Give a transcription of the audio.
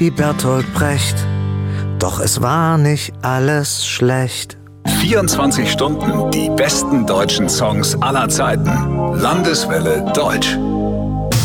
wie Bertolt Brecht. Doch es war nicht alles schlecht. 24 Stunden die besten deutschen Songs aller Zeiten. Landeswelle Deutsch.